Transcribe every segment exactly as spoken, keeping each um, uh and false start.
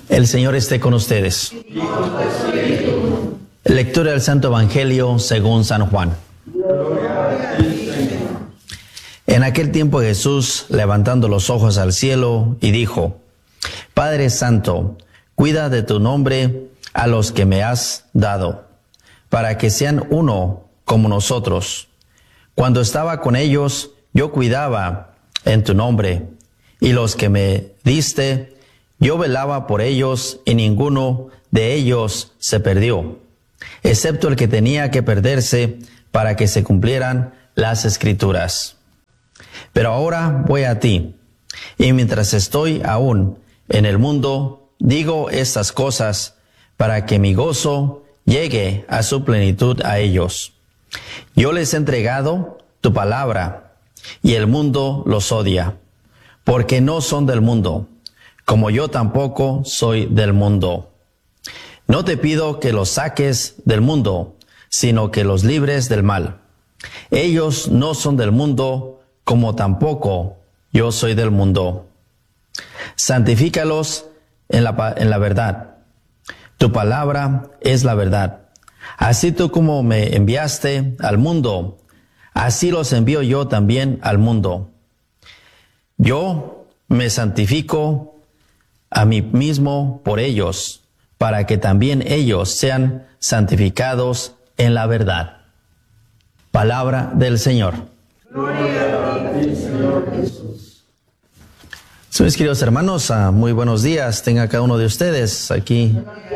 El Señor esté con ustedes. Lectura del Santo Evangelio según San Juan. En aquel tiempo Jesús, levantando los ojos al cielo, y dijo: Padre Santo, cuida de tu nombre a los que me has dado, para que sean uno como nosotros. Cuando estaba con ellos, yo cuidaba en tu nombre, y los que me diste, yo velaba por ellos, y ninguno de ellos se perdió, excepto el que tenía que perderse para que se cumplieran las Escrituras. Pero ahora voy a ti, y mientras estoy aún en el mundo, digo estas cosas para que mi gozo llegue a su plenitud a ellos. Yo les he entregado tu palabra, y el mundo los odia, porque no son del mundo, como yo tampoco soy del mundo. No te pido que los saques del mundo, sino que los libres del mal. Ellos no son del mundo, como tampoco yo soy del mundo. Santifícalos en la, en la verdad. Tu palabra es la verdad. Así tú como me enviaste al mundo, así los envío yo también al mundo. Yo me santifico a mí mismo por ellos, para que también ellos sean santificados en la verdad. Palabra del Señor. Gloria a ti, Señor Jesús. Mis queridos hermanos, muy buenos días tenga cada uno de ustedes aquí,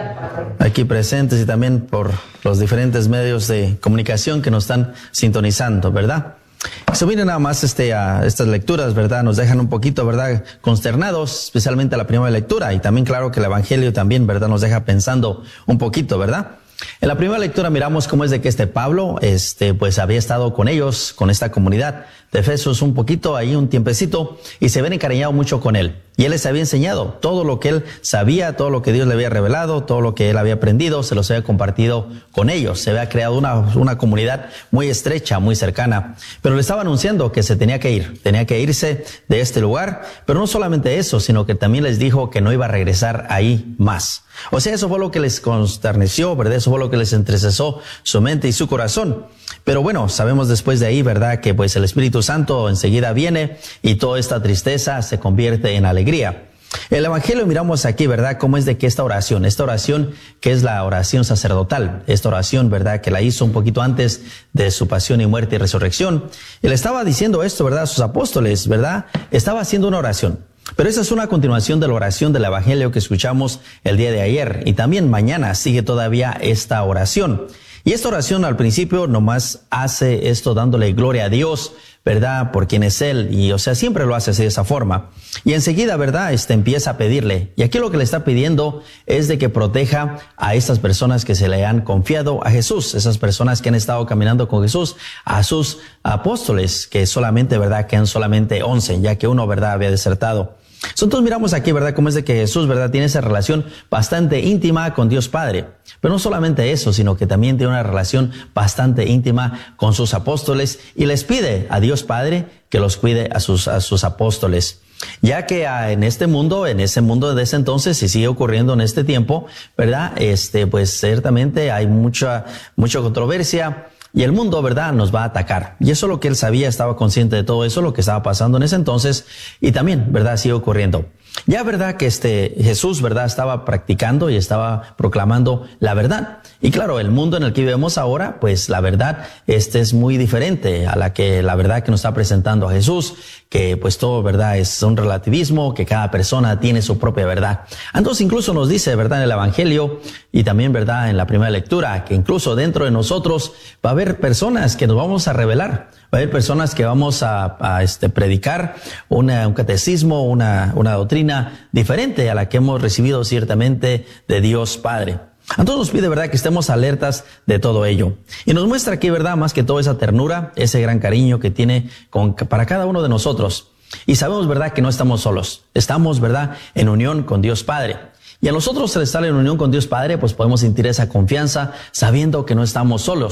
aquí presentes y también por los diferentes medios de comunicación que nos están sintonizando, ¿verdad? Eso viene nada más este, a estas lecturas, ¿verdad? Nos dejan un poquito, ¿verdad? Consternados, especialmente la primera lectura, y también claro que el Evangelio también, ¿verdad? Nos deja pensando un poquito, ¿verdad? En la primera lectura miramos cómo es de que este Pablo, este, pues había estado con ellos, con esta comunidad de Efesios un poquito, ahí un tiempecito, y se habían encariñado mucho con él. Y él les había enseñado todo lo que él sabía, todo lo que Dios le había revelado, todo lo que él había aprendido, se los había compartido con ellos. Se había creado una, una comunidad muy estrecha, muy cercana. Pero le estaba anunciando que se tenía que ir, tenía que irse de este lugar. Pero no solamente eso, sino que también les dijo que no iba a regresar ahí más. O sea, eso fue lo que les consterneció, ¿verdad? Eso fue lo que les entristezó su mente y su corazón. Pero bueno, sabemos después de ahí, ¿verdad? Que pues el Espíritu Santo enseguida viene y toda esta tristeza se convierte en alegría. El Evangelio miramos aquí, ¿verdad? Cómo es de que esta oración, esta oración que es la oración sacerdotal, esta oración, ¿verdad? Que la hizo un poquito antes de su pasión y muerte y resurrección. Él estaba diciendo esto, ¿verdad? A sus apóstoles, ¿verdad? Estaba haciendo una oración. Pero esa es una continuación de la oración del Evangelio que escuchamos el día de ayer. Y también mañana sigue todavía esta oración. Y esta oración al principio nomás hace esto dándole gloria a Dios, ¿verdad? Por quien es Él. Y o sea, siempre lo hace así de esa forma. Y enseguida, ¿verdad? Este empieza a pedirle. Y aquí lo que le está pidiendo es de que proteja a estas personas que se le han confiado a Jesús. Esas personas que han estado caminando con Jesús, a sus apóstoles, que solamente, ¿verdad? Quedan solamente once, ya que uno, ¿verdad? Había desertado. Entonces miramos aquí, ¿verdad? Cómo es de que Jesús, ¿verdad? Tiene esa relación bastante íntima con Dios Padre. Pero no solamente eso, sino que también tiene una relación bastante íntima con sus apóstoles y les pide a Dios Padre que los cuide a sus, a sus apóstoles. Ya que ah, en este mundo, en ese mundo de ese entonces, y sigue ocurriendo en este tiempo, ¿verdad? Este, pues ciertamente hay mucha, mucha controversia. Y el mundo, ¿verdad?, nos va a atacar. Y eso es lo que él sabía, estaba consciente de todo eso, lo que estaba pasando en ese entonces. Y también, ¿verdad?, sigue ocurriendo. Ya, ¿verdad?, que este Jesús, ¿verdad?, estaba practicando y estaba proclamando la verdad. Y claro, el mundo en el que vivimos ahora, pues la verdad, este es muy diferente a la que, la verdad que nos está presentando a Jesús, que pues todo, ¿verdad?, es un relativismo, que cada persona tiene su propia verdad. Entonces incluso nos dice, ¿verdad?, en el Evangelio y también, ¿verdad?, en la primera lectura, que incluso dentro de nosotros va a haber personas que nos vamos a revelar. Va a haber personas que vamos a, a este, predicar una, un catecismo, una, una doctrina diferente a la que hemos recibido ciertamente de Dios Padre. Entonces nos pide, ¿verdad?, que estemos alertas de todo ello. Y nos muestra aquí, ¿verdad?, más que todo esa ternura, ese gran cariño que tiene con, para cada uno de nosotros. Y sabemos, ¿verdad?, que no estamos solos. Estamos, ¿verdad?, en unión con Dios Padre. Y a nosotros al estar en unión con Dios Padre, pues podemos sentir esa confianza sabiendo que no estamos solos.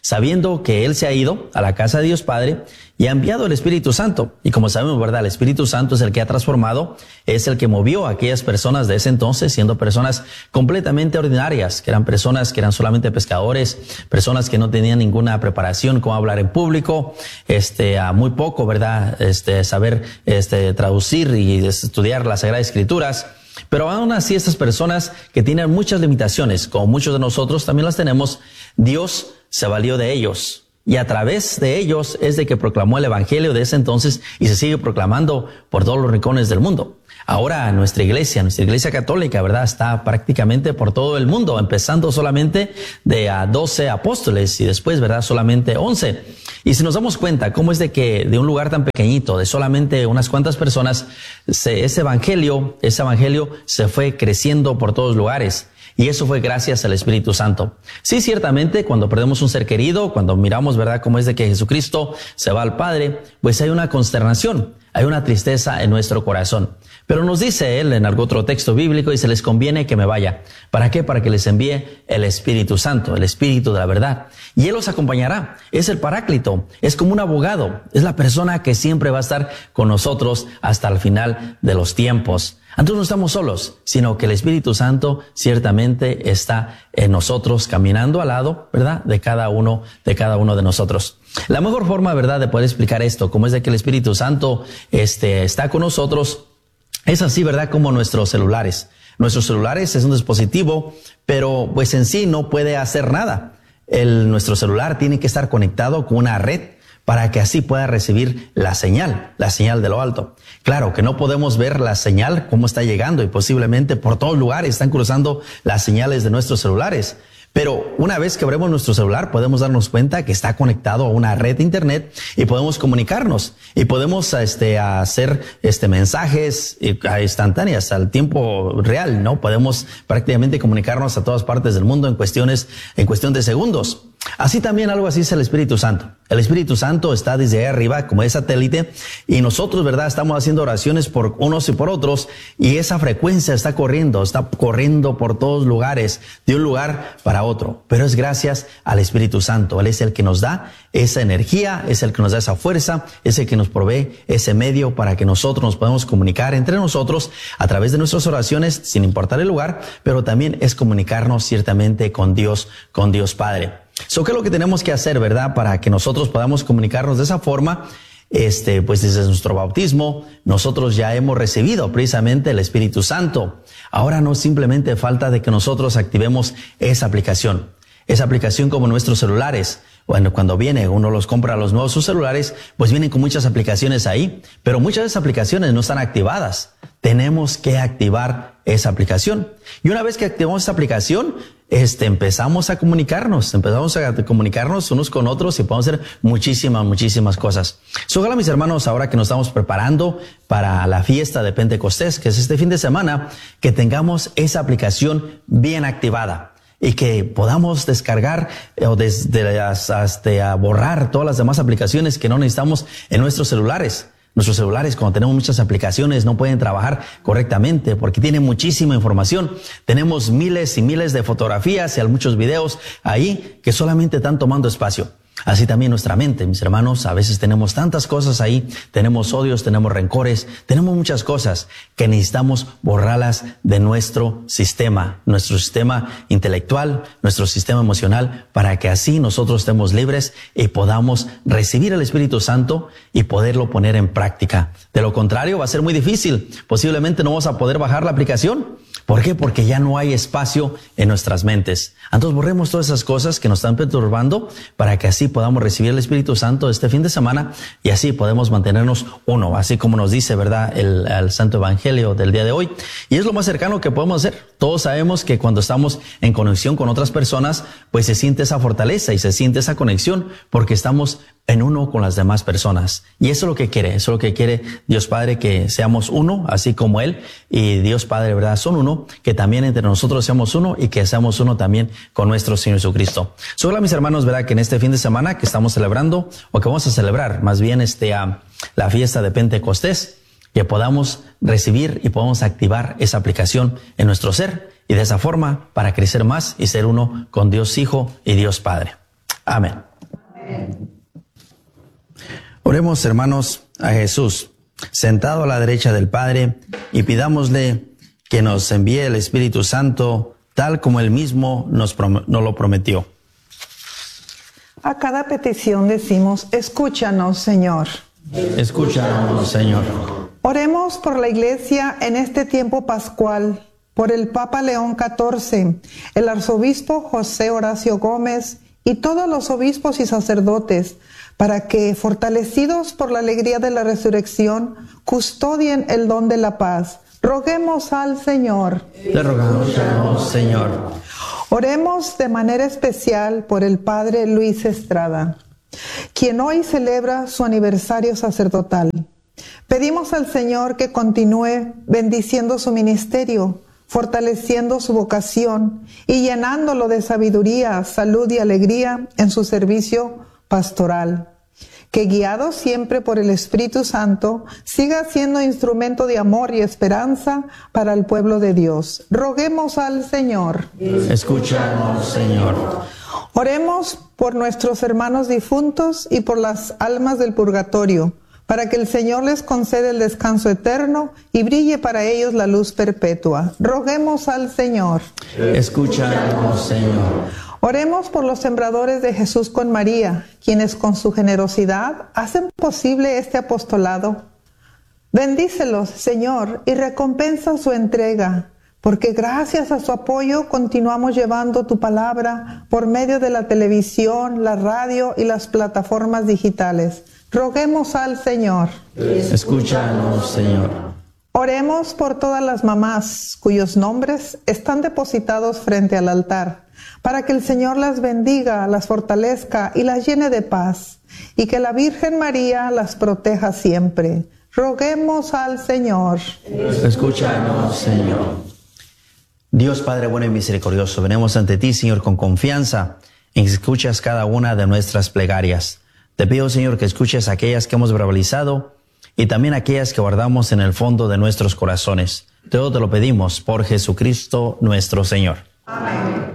sabiendo que Él se ha ido a la casa de Dios Padre y ha enviado el Espíritu Santo. Y como sabemos, ¿verdad? El Espíritu Santo es el que ha transformado, es el que movió a aquellas personas de ese entonces, siendo personas completamente ordinarias, que eran personas que eran solamente pescadores, personas que no tenían ninguna preparación, cómo hablar en público, este, a muy poco, ¿verdad? Este, saber, este, traducir y estudiar las Sagradas Escrituras. Pero aún así, estas personas que tienen muchas limitaciones, como muchos de nosotros también las tenemos, Dios se valió de ellos. Y a través de ellos es de que proclamó el Evangelio de ese entonces y se sigue proclamando por todos los rincones del mundo. Ahora nuestra iglesia, nuestra iglesia católica, ¿verdad? Está prácticamente por todo el mundo, empezando solamente de a doce apóstoles y después, ¿verdad? Solamente once. Y si nos damos cuenta cómo es de que de un lugar tan pequeñito, de solamente unas cuantas personas, se, ese evangelio, ese evangelio se fue creciendo por todos lugares. Y eso fue gracias al Espíritu Santo. Sí, ciertamente, cuando perdemos un ser querido, cuando miramos, ¿verdad?, cómo es de que Jesucristo se va al Padre, pues hay una consternación, hay una tristeza en nuestro corazón. Pero nos dice Él en algún otro texto bíblico, y se les conviene que me vaya. ¿Para qué? Para que les envíe el Espíritu Santo, el Espíritu de la verdad. Y Él los acompañará. Es el Paráclito, es como un abogado, es la persona que siempre va a estar con nosotros hasta el final de los tiempos. Entonces no estamos solos, sino que el Espíritu Santo ciertamente está en nosotros, caminando al lado, ¿verdad?, de cada uno, de cada uno de nosotros. La mejor forma, ¿verdad?, de poder explicar esto, como es de que el Espíritu Santo, este, está con nosotros, es así, ¿verdad?, como nuestros celulares. Nuestros celulares es un dispositivo, pero pues en sí no puede hacer nada. El, nuestro celular tiene que estar conectado con una red para que así pueda recibir la señal, la señal de lo alto. Claro que no podemos ver la señal, cómo está llegando, y posiblemente por todos lugares están cruzando las señales de nuestros celulares. Pero una vez que abremos nuestro celular, podemos darnos cuenta que está conectado a una red de internet y podemos comunicarnos y podemos este, hacer este, mensajes instantáneas al tiempo real, ¿no? Podemos prácticamente comunicarnos a todas partes del mundo en cuestiones, en cuestión de segundos. Así también algo así es el Espíritu Santo. El Espíritu Santo está desde ahí arriba como es satélite y nosotros, ¿verdad?, estamos haciendo oraciones por unos y por otros y esa frecuencia está corriendo, está corriendo por todos lugares, de un lugar para otro. Pero es gracias al Espíritu Santo. Él es el que nos da esa energía, es el que nos da esa fuerza, es el que nos provee ese medio para que nosotros nos podamos comunicar entre nosotros a través de nuestras oraciones, sin importar el lugar, pero también es comunicarnos ciertamente con Dios, con Dios Padre. So, ¿qué es lo que tenemos que hacer, verdad, para que nosotros podamos comunicarnos de esa forma? Este, pues desde nuestro bautismo, nosotros ya hemos recibido precisamente el Espíritu Santo. Ahora no simplemente falta de que nosotros activemos esa aplicación. Esa aplicación como nuestros celulares. Bueno, cuando viene, uno los compra los nuevos sus celulares, pues vienen con muchas aplicaciones ahí, pero muchas de esas aplicaciones no están activadas. Tenemos que activar esa aplicación. Y una vez que activamos esa aplicación, este, empezamos a comunicarnos, empezamos a comunicarnos unos con otros y podemos hacer muchísimas, muchísimas cosas. So, ojalá, mis hermanos, ahora que nos estamos preparando para la fiesta de Pentecostés, que es este fin de semana, que tengamos esa aplicación bien activada. Y que podamos descargar o desde hasta borrar todas las demás aplicaciones que no necesitamos en nuestros celulares. Nuestros celulares, cuando tenemos muchas aplicaciones, no pueden trabajar correctamente porque tienen muchísima información. Tenemos miles y miles de fotografías y muchos videos ahí que solamente están tomando espacio. Así también nuestra mente, mis hermanos, a veces tenemos tantas cosas ahí, tenemos odios, tenemos rencores, tenemos muchas cosas que necesitamos borrarlas de nuestro sistema, nuestro sistema intelectual, nuestro sistema emocional, para que así nosotros estemos libres y podamos recibir el Espíritu Santo y poderlo poner en práctica. De lo contrario, va a ser muy difícil. Posiblemente no vamos a poder bajar la aplicación. ¿Por qué? Porque ya no hay espacio en nuestras mentes. Entonces borremos todas esas cosas que nos están perturbando para que así podamos recibir el Espíritu Santo este fin de semana y así podemos mantenernos uno, así como nos dice, ¿verdad?, el, el Santo Evangelio del día de hoy. Y es lo más cercano que podemos hacer. Todos sabemos que cuando estamos en conexión con otras personas, pues se siente esa fortaleza y se siente esa conexión porque estamos en uno con las demás personas. Y eso es lo que quiere, eso es lo que quiere Dios Padre, que seamos uno, así como Él y Dios Padre, ¿verdad?, son uno, que también entre nosotros seamos uno y que seamos uno también con nuestro Señor Jesucristo. So, hola, mis hermanos, ¿verdad?, que en este fin de semana que estamos celebrando, o que vamos a celebrar, más bien este, uh, la fiesta de Pentecostés, que podamos recibir y podamos activar esa aplicación en nuestro ser y de esa forma para crecer más y ser uno con Dios Hijo y Dios Padre. Amén. Oremos, hermanos, a Jesús, sentado a la derecha del Padre, y pidámosle que nos envíe el Espíritu Santo, tal como Él mismo nos, prom- nos lo prometió. A cada petición decimos, escúchanos, Señor. Escúchanos, Señor. Oremos por la Iglesia en este tiempo pascual, por el Papa León catorce, el Arzobispo José Horacio Gómez y todos los obispos y sacerdotes, para que, fortalecidos por la alegría de la resurrección, custodien el don de la paz. Roguemos al Señor. Te rogamos, Señor. Oremos de manera especial por el Padre Luis Estrada, quien hoy celebra su aniversario sacerdotal. Pedimos al Señor que continúe bendiciendo su ministerio, fortaleciendo su vocación y llenándolo de sabiduría, salud y alegría en su servicio pastoral. Que guiado siempre por el Espíritu Santo, siga siendo instrumento de amor y esperanza para el pueblo de Dios. Roguemos al Señor. Escúchanos, Señor. Oremos por nuestros hermanos difuntos y por las almas del purgatorio, para que el Señor les conceda el descanso eterno y brille para ellos la luz perpetua. Roguemos al Señor. Escúchanos, Señor. Oremos por los sembradores de Jesús con María, quienes con su generosidad hacen posible este apostolado. Bendícelos, Señor, y recompensa su entrega, porque gracias a su apoyo continuamos llevando tu palabra por medio de la televisión, la radio y las plataformas digitales. Roguemos al Señor. Escúchanos, Señor. Oremos por todas las mamás cuyos nombres están depositados frente al altar, para que el Señor las bendiga, las fortalezca y las llene de paz, y que la Virgen María las proteja siempre. Roguemos al Señor. Escúchanos, Señor. Dios Padre bueno y misericordioso, venimos ante ti, Señor, con confianza en que escuchas cada una de nuestras plegarias. Te pido, Señor, que escuches aquellas que hemos verbalizado y también aquellas que guardamos en el fondo de nuestros corazones. Todo te lo pedimos por Jesucristo nuestro Señor. Amén.